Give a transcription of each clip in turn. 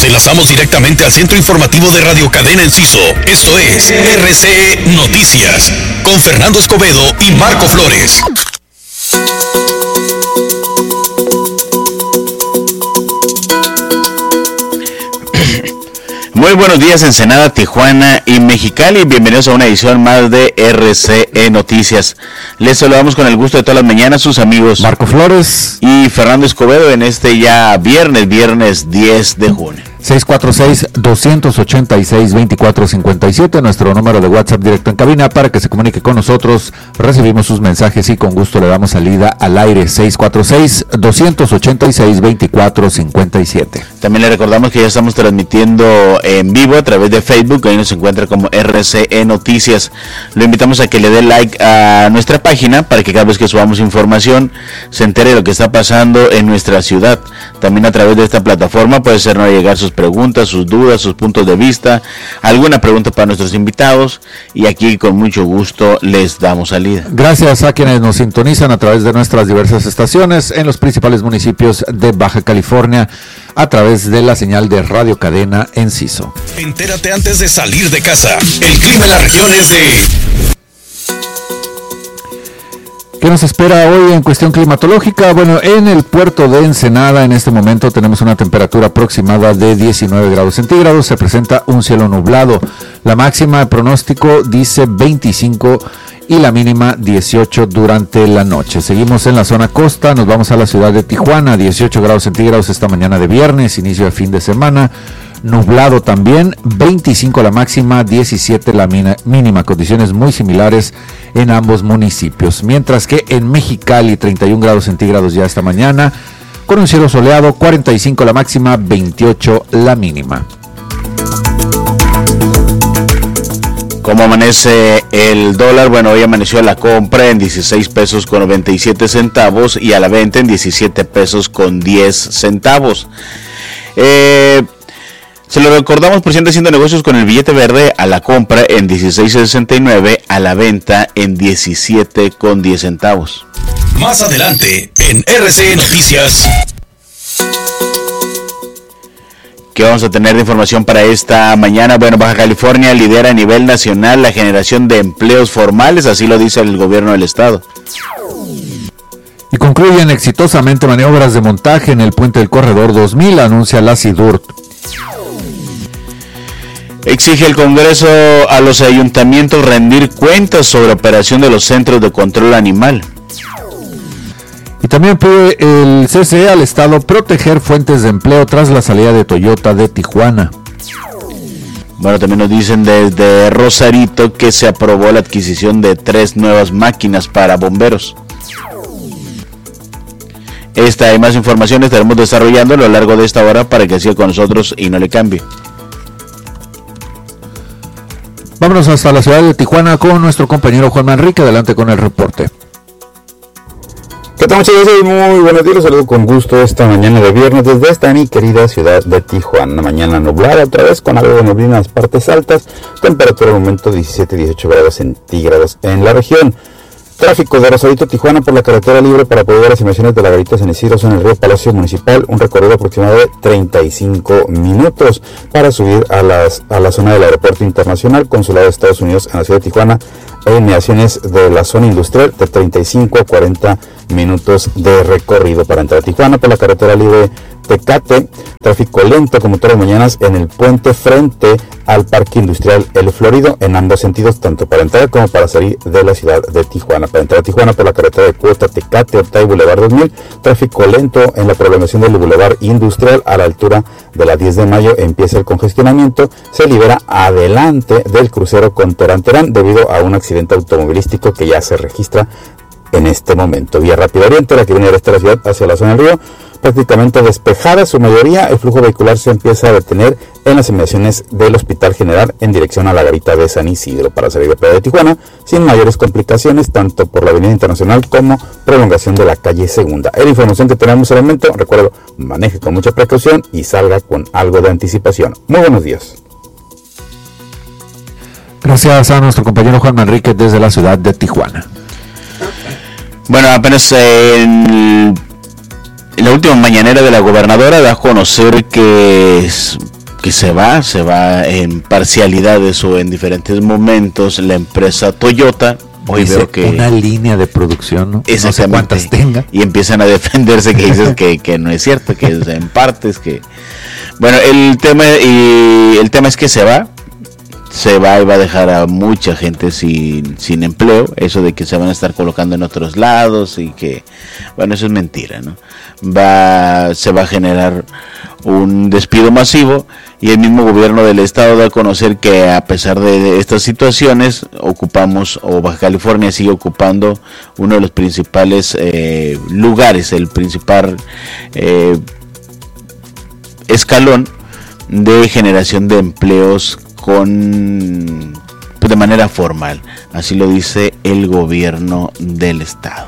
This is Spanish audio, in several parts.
Nos enlazamos directamente al centro informativo de Radio Cadena Enciso. Esto es RCE Noticias, con Fernando Escobedo y Marco Flores. Muy buenos días, Ensenada, Tijuana y Mexicali. Bienvenidos a una edición más de RCE Noticias. Les saludamos con el gusto de todas las mañanas sus amigos Marco Flores y Fernando Escobedo en este ya viernes 10 de junio. 646-286-2457, nuestro número de WhatsApp directo en cabina para que se comunique con nosotros. Recibimos sus mensajes y con gusto le damos salida al aire. 646-286-2457. También le recordamos que ya estamos transmitiendo en vivo a través de Facebook, ahí nos encuentra como RCE Noticias. Lo invitamos a que le dé like a nuestra página para que cada vez que subamos información se entere de lo que está pasando en nuestra ciudad. También a través de esta plataforma puede hacernos llegar sus preguntas, sus dudas, sus puntos de vista, alguna pregunta para nuestros invitados, y aquí con mucho gusto les damos salida. Gracias a quienes nos sintonizan a través de nuestras diversas estaciones en los principales municipios de Baja California a través de la señal de Radio Cadena Enciso. Entérate antes de salir de casa. El clima en la región es de... ¿Qué nos espera hoy en cuestión climatológica? Bueno, en el puerto de Ensenada en este momento tenemos una temperatura aproximada de 19 grados centígrados. Se presenta un cielo nublado. La máxima de pronóstico dice 25 y la mínima 18 durante la noche. Seguimos en la zona costa, nos vamos a la ciudad de Tijuana, 18 grados centígrados esta mañana de viernes, inicio de fin de semana. Nublado también, 25 la máxima, 17 la mínima, condiciones muy similares en ambos municipios. Mientras que en Mexicali, 31 grados centígrados ya esta mañana, con un cielo soleado, 45 la máxima, 28 la mínima. ¿Cómo amanece el dólar? Bueno, hoy amaneció a la compra en 16 pesos con 97 centavos y a la venta en 17 pesos con 10 centavos. Se lo recordamos, presidente, haciendo negocios con el billete verde a la compra en 16.69, a la venta en 17 con 10 centavos. Más adelante en RCE Noticias. ¿Qué vamos a tener de información para esta mañana? Bueno, Baja California lidera a nivel nacional la generación de empleos formales, así lo dice el gobierno del estado. Y concluyen exitosamente maniobras de montaje en el puente del Corredor 2000, anuncia la CIDURT. Exige el Congreso a los ayuntamientos rendir cuentas sobre operación de los centros de control animal. Y también pide el CCE al Estado proteger fuentes de empleo tras la salida de Toyota de Tijuana. Bueno, también nos dicen desde Rosarito que se aprobó la adquisición de 3 nuevas máquinas para bomberos. Esta y más información estaremos desarrollando a lo largo de esta hora para que siga con nosotros y no le cambie. Vámonos hasta la ciudad de Tijuana con nuestro compañero Juan Manrique. Adelante con el reporte. ¿Qué tal, muchachos? Muy buenos días, los saludo con gusto esta mañana de viernes desde esta mi querida ciudad de Tijuana. Una mañana nublada otra vez con algo de neblina en las partes altas, temperatura al momento 17-18 grados centígrados en la región. Tráfico de Rosarito, Tijuana por la carretera libre para poder ver las inversiones de la Garita San Isidro en el río Palacio Municipal, un recorrido aproximado de 35 minutos para subir a la zona del aeropuerto internacional, consulado de Estados Unidos en la ciudad de Tijuana, e inmediaciones de la zona industrial de 35 a 40 minutos de recorrido para entrar a Tijuana por la carretera libre Tecate. Tráfico lento como todas las mañanas en el puente frente al Parque Industrial El Florido en ambos sentidos, tanto para entrar como para salir de la ciudad de Tijuana. Para entrar a Tijuana por la carretera de Cuota, Tecate, Otay, Boulevard 2000, tráfico lento en la prolongación del Boulevard Industrial a la altura de la 10 de mayo empieza el congestionamiento, se libera adelante del crucero con Terán Terán debido a un accidente automovilístico que ya se registra en este momento. Vía Rápida Oriente, la que viene de esta ciudad hacia la zona del río, prácticamente despejada su mayoría. El flujo vehicular se empieza a detener en las inmediaciones del Hospital General en dirección a la Garita de San Isidro para salir de Playa de Tijuana sin mayores complicaciones, tanto por la Avenida Internacional como prolongación de la calle Segunda. Es la información que tenemos al momento. Recuerdo, maneje con mucha precaución y salga con algo de anticipación. Muy buenos días. Gracias a nuestro compañero Juan Manrique desde la ciudad de Tijuana. Bueno, apenas en la última mañanera de la gobernadora da a conocer que que se va en parcialidades o en diferentes momentos la empresa Toyota. Hoy dice veo que una línea de producción, ¿no? No sé cuántas tenga. Y empiezan a defenderse que dices que no es cierto, que es en partes, que bueno, el tema es que se va y va a dejar a mucha gente sin empleo. Eso de que se van a estar colocando en otros lados y que, bueno, eso es mentira, ¿no? Se va a generar un despido masivo, y el mismo gobierno del estado da a conocer que a pesar de estas situaciones Baja California sigue ocupando uno de los principales lugares, el principal escalón de generación de empleos de manera formal. Así lo dice el gobierno del estado.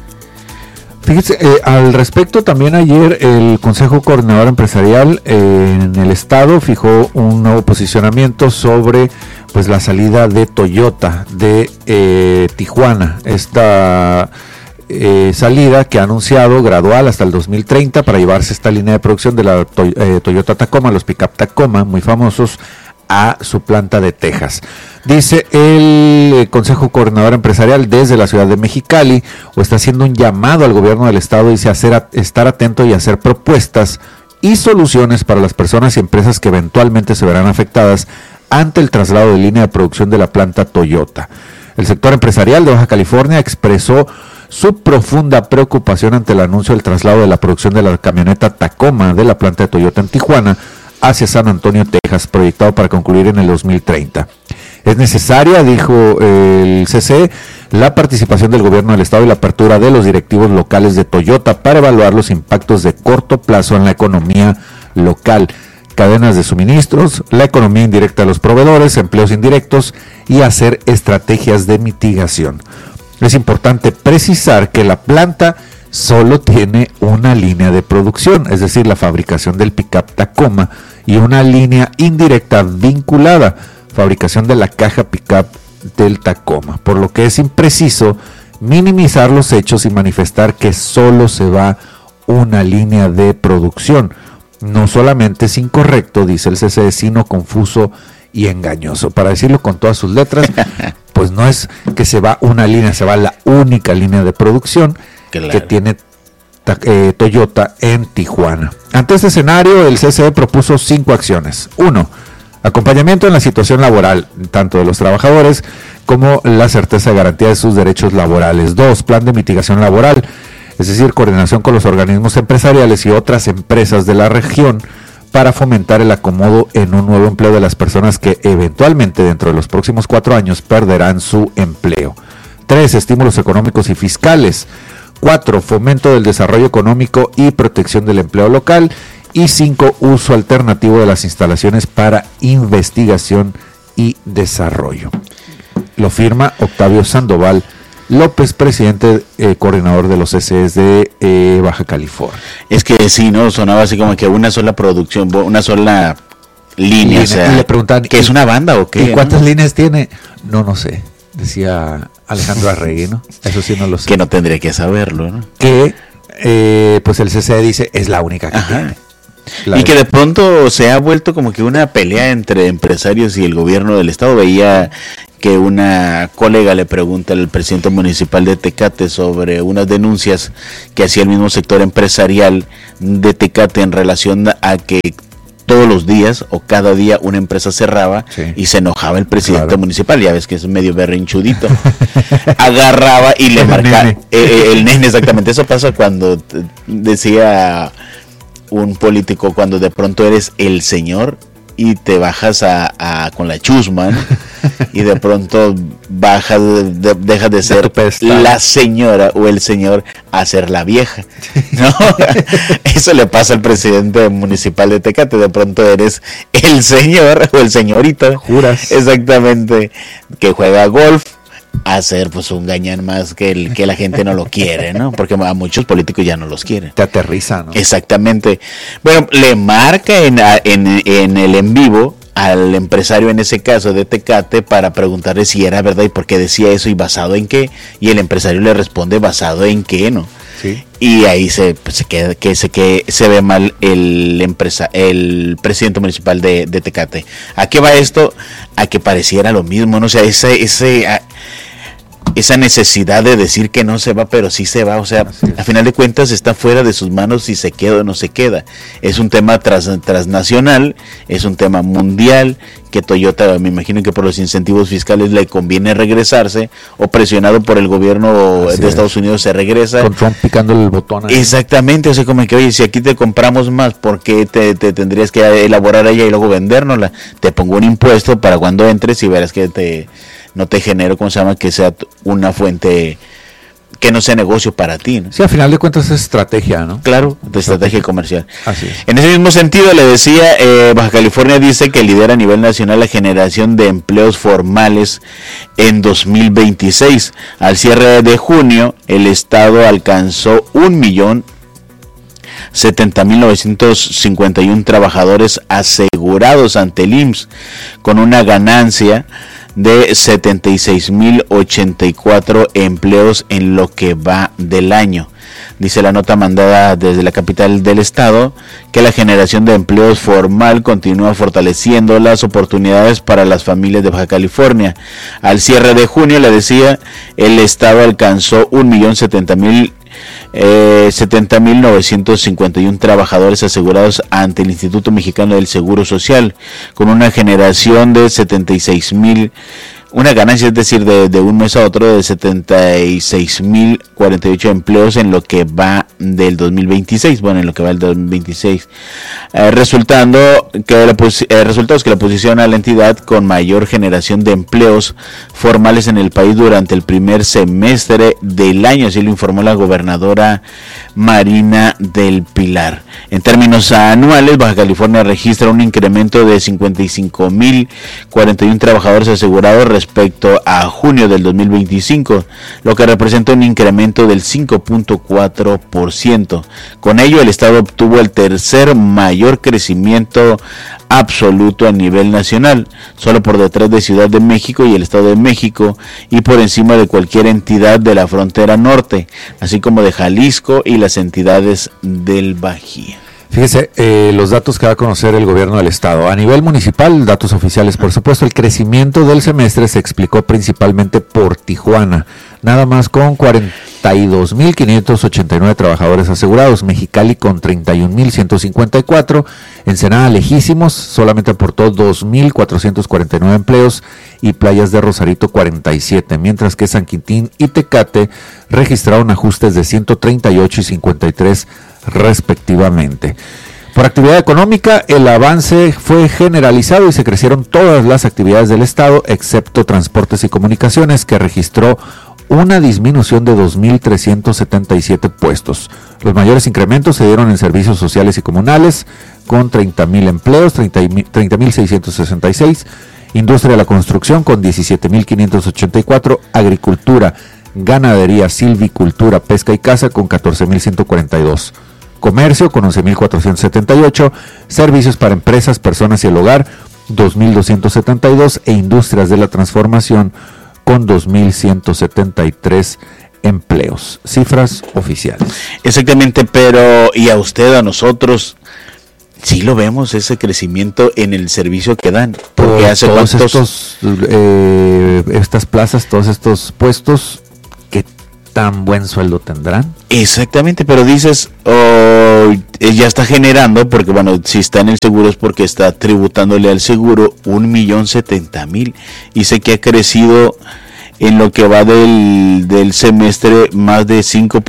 Fíjese, al respecto también ayer el Consejo Coordinador Empresarial en el estado fijó un nuevo posicionamiento sobre pues la salida de Toyota de Tijuana. Esta salida que ha anunciado gradual hasta el 2030 para llevarse esta línea de producción de la Toyota Tacoma, los pick-up Tacoma, muy famosos, a su planta de Texas. Dice el Consejo Coordinador Empresarial desde la ciudad de Mexicali, o está haciendo un llamado al gobierno del estado, dice estar atento y hacer propuestas y soluciones para las personas y empresas que eventualmente se verán afectadas ante el traslado de línea de producción de la planta Toyota. El sector empresarial de Baja California expresó su profunda preocupación ante el anuncio del traslado de la producción de la camioneta Tacoma de la planta de Toyota en Tijuana hacia San Antonio, Texas, proyectado para concluir en el 2030. Es necesaria, dijo el CC, la participación del gobierno del estado y la apertura de los directivos locales de Toyota para evaluar los impactos de corto plazo en la economía local, cadenas de suministros, la economía indirecta de los proveedores, empleos indirectos y hacer estrategias de mitigación. Es importante precisar que la planta solo tiene una línea de producción, es decir, la fabricación del pick-up Tacoma, y una línea indirecta vinculada, fabricación de la caja pick-up del Tacoma, por lo que es impreciso minimizar los hechos y manifestar que solo se va una línea de producción. No solamente es incorrecto, dice el CCE, sino confuso y engañoso. Para decirlo con todas sus letras, pues no es que se va una línea, se va la única línea de producción que tiene Toyota en Tijuana. Ante este escenario, el CCE propuso 5 acciones. 1. Acompañamiento en la situación laboral, tanto de los trabajadores como la certeza de garantía de sus derechos laborales. 2. Plan de mitigación laboral, es decir, coordinación con los organismos empresariales y otras empresas de la región para fomentar el acomodo en un nuevo empleo de las personas que eventualmente dentro de los próximos 4 años perderán su empleo. 3. Estímulos económicos y fiscales. 4. Fomento del desarrollo económico y protección del empleo local. Y 5. Uso alternativo de las instalaciones para investigación y desarrollo. Lo firma Octavio Sandoval López, presidente coordinador de los CCEs de Baja California. Es que sí, ¿no? Sonaba así como que una sola producción, una sola línea. O sea, y le preguntan, ¿qué es una banda o qué? ¿Y cuántas líneas tiene? No sé. Decía Alejandro Arregui, ¿no? Eso sí no lo sé. Que no tendría que saberlo, ¿no? Que, pues el CCE dice, es la única que tiene. Y que de pronto se ha vuelto como que una pelea entre empresarios y el gobierno del estado. Veía que una colega le pregunta al presidente municipal de Tecate sobre unas denuncias que hacía el mismo sector empresarial de Tecate en relación a que todos los días o cada día una empresa cerraba, sí, y se enojaba el presidente municipal, ya ves que es medio berrinchudito, agarraba y le marcaba el nene, exactamente. Eso pasa cuando decía un político, cuando de pronto eres el señor y te bajas con la chusma, ¿no? Y de pronto dejas de ser la señora o el señor a ser la vieja, ¿no? Eso le pasa al presidente municipal de Tecate. De pronto eres el señor o el señorito, juras, exactamente, que juega golf, a ser pues un gañán más que la gente no lo quiere, ¿no? Porque a muchos políticos ya no los quieren. Te aterriza, ¿no? Exactamente. Bueno, le marca en el en vivo al empresario, en ese caso de Tecate, para preguntarle si era verdad y por qué decía eso y basado en qué. Y el empresario le responde basado en qué, ¿no? Sí. Y ahí se ve mal el presidente municipal de Tecate. ¿A qué va esto? A que pareciera lo mismo, ¿no? O sea, esa necesidad de decir que no se va, pero sí se va, o sea, a final de cuentas está fuera de sus manos si se queda o no se queda. Es un tema transnacional, es un tema mundial, que Toyota, me imagino que por los incentivos fiscales le conviene regresarse, o presionado por el gobierno de Estados Unidos se regresa. Con Trump picándole el botón ahí. Exactamente, o sea, como que, oye, si aquí te compramos más, ¿por qué te tendrías que elaborar ella y luego vendérnosla? Te pongo un impuesto para cuando entres y verás que no te genero, ¿cómo se llama? Que sea una fuente, que no sea negocio para ti, ¿no? Sí, a final de cuentas es estrategia, ¿no? Claro, de estrategia comercial. Así es. En ese mismo sentido, le decía, Baja California dice que lidera a nivel nacional la generación de empleos formales en 2026. Al cierre de junio, el estado alcanzó 1.070.951 trabajadores asegurados ante el IMSS, con una ganancia de 76.084 empleos en lo que va del año. Dice la nota mandada desde la capital del estado que la generación de empleos formal continúa fortaleciendo las oportunidades para las familias de Baja California. Al cierre de junio, le decía, el estado alcanzó 1.070.951 trabajadores asegurados ante el Instituto Mexicano del Seguro Social, con una generación de 76.000, una ganancia, es decir, de un mes a otro, de 76.048 empleos en lo que va del 2026, bueno, en lo que va del 2026, resultados que la posiciona a la entidad con mayor generación de empleos formales en el país durante el primer semestre del año, así lo informó la gobernadora Marina del Pilar. En términos anuales, Baja California registra un incremento de 55.041 trabajadores asegurados respecto a junio del 2025, lo que representa un incremento del 5.4%. Con ello, el estado obtuvo el tercer mayor crecimiento absoluto a nivel nacional, solo por detrás de Ciudad de México y el Estado de México, y por encima de cualquier entidad de la frontera norte, así como de Jalisco y las entidades del Bajío. Fíjese, los datos que va a conocer el gobierno del estado. A nivel municipal, datos oficiales, por supuesto, el crecimiento del semestre se explicó principalmente por Tijuana, nada más con 42.589 trabajadores asegurados, Mexicali con 31.154, Ensenada lejísimos, solamente aportó 2.449 empleos, y Playas de Rosarito 47, mientras que San Quintín y Tecate registraron ajustes de 138 y 53 respectivamente. Por actividad económica, el avance fue generalizado y se crecieron todas las actividades del estado, excepto transportes y comunicaciones, que registró una disminución de 2.377 puestos. Los mayores incrementos se dieron en servicios sociales y comunales, con 30.000 empleos, 30.666, industria de la construcción con 17.584, agricultura, ganadería, silvicultura, pesca y caza con 14.142. Comercio con 11.478, servicios para empresas, personas y el hogar 2.272 e industrias de la transformación con 2.173 empleos. Cifras oficiales. Exactamente, pero ¿y a usted, a nosotros? Sí lo vemos, ese crecimiento en el servicio que dan. Porque hace todos cuántos... estas plazas, todos estos puestos, ¿qué tan buen sueldo tendrán? Exactamente, pero dices, ya está generando, porque bueno, si está en el seguro es porque está tributándole al seguro 1.070.000, y sé que ha crecido en lo que va del semestre más de 5%,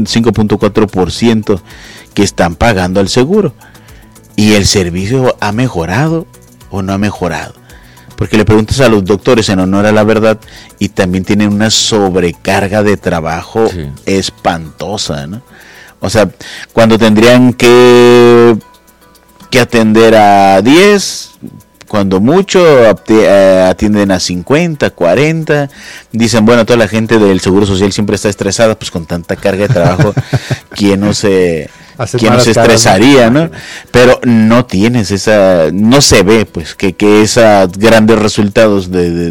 5.4% que están pagando al seguro. ¿Y el servicio ha mejorado o no ha mejorado? Porque le preguntas a los doctores en honor a la verdad y también tienen una sobrecarga de trabajo espantosa, ¿no? O sea, cuando tendrían que atender a 10, cuando mucho atienden a 50, 40, dicen, bueno, toda la gente del Seguro Social siempre está estresada, pues con tanta carga de trabajo, ¿quién no se estresaría, ¿no? Pero no tienes no se ve, pues, que esos grandes resultados de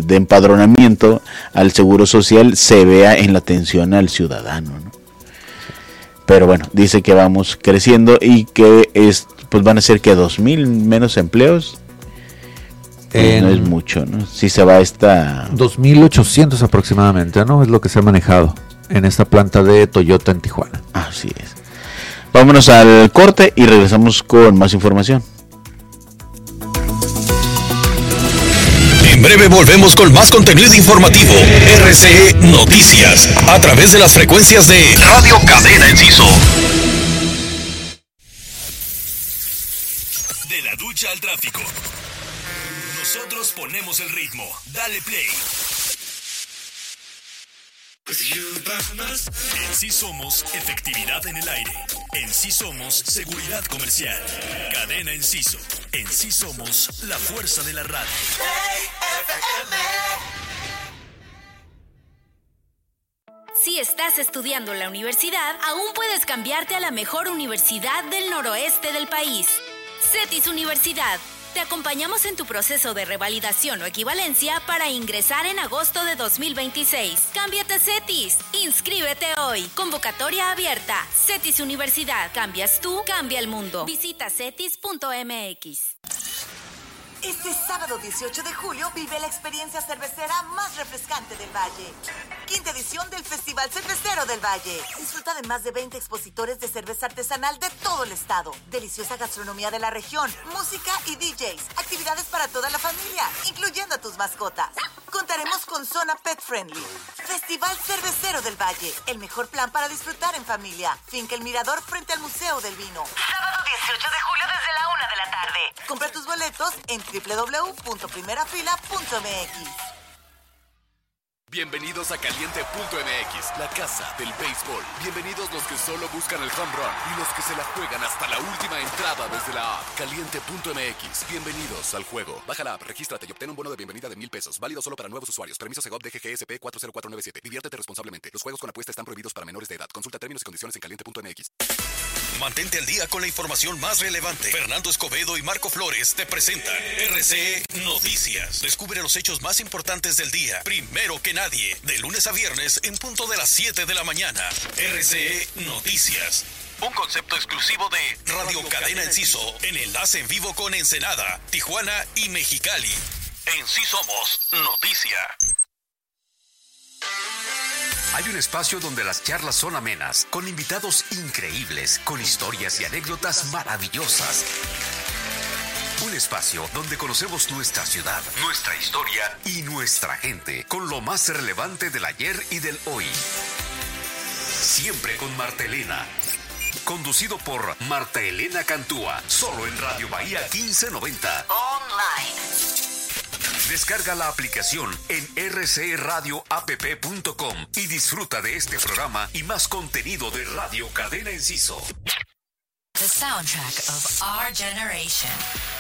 empadronamiento al Seguro Social se vea en la atención al ciudadano, ¿no? Pero bueno, dice que vamos creciendo y que pues van a ser que 2,000 menos empleos. Pues no es mucho, ¿no? Si se va 2,800 aproximadamente, ¿no? Es lo que se ha manejado en esta planta de Toyota en Tijuana. Así es. Vámonos al corte y regresamos con más información. En breve volvemos con más contenido informativo. RCE Noticias, a través de las frecuencias de Radio Cadena Enciso. De la ducha al tráfico, nosotros ponemos el ritmo. Dale play. En sí somos efectividad en el aire. En sí somos seguridad comercial. Cadena Enciso. En sí somos la fuerza de la radio. Si estás estudiando en la universidad, aún puedes cambiarte a la mejor universidad del noroeste del país. CETIS Universidad. Te acompañamos en tu proceso de revalidación o equivalencia para ingresar en agosto de 2026. Cámbiate a CETIS. Inscríbete hoy. Convocatoria abierta. CETIS Universidad. Cambias tú, cambia el mundo. Visita cetis.mx. Este sábado 18 de julio vive la experiencia cervecera más refrescante del Valle. Quinta edición del Festival Cervecero del Valle. Disfruta de más de 20 expositores de cerveza artesanal de todo el estado. Deliciosa gastronomía de la región, música y DJs. Actividades para toda la familia, incluyendo a tus mascotas. Contaremos con zona pet friendly. Festival Cervecero del Valle. El mejor plan para disfrutar en familia. Finca El Mirador frente al Museo del Vino. Sábado 18 de julio desde la 1 de la tarde. Compra tus boletos en www.primerafila.mx. Bienvenidos a Caliente.mx, la casa del béisbol. Bienvenidos los que solo buscan el home run y los que se la juegan hasta la última entrada desde la app. Caliente.mx, bienvenidos al juego. Baja la app, regístrate y obtén un bono de bienvenida de $1,000. Válido solo para nuevos usuarios. Permiso Segov DGGSP 40497. Diviértete responsablemente. Los juegos con apuesta están prohibidos para menores de edad. Consulta términos y condiciones en Caliente.mx. Mantente al día con la información más relevante. Fernando Escobedo y Marco Flores te presentan RCE Noticias. Descubre los hechos más importantes del día, primero que nadie, de lunes a viernes en punto de las 7 de la mañana. RCE Noticias. Un concepto exclusivo de Radio Cadena Enciso, en enlace en vivo con Ensenada, Tijuana y Mexicali. En sí somos noticia. Hay un espacio donde las charlas son amenas, con invitados increíbles, con historias y anécdotas maravillosas. Un espacio donde conocemos nuestra ciudad, nuestra historia y nuestra gente, con lo más relevante del ayer y del hoy. Siempre con Marta Elena. Conducido por Marta Elena Cantúa, solo en Radio Bahía 1590. Online. Descarga la aplicación en rcradioapp.com y disfruta de este programa y más contenido de Radio Cadena Enciso. The soundtrack of our generation.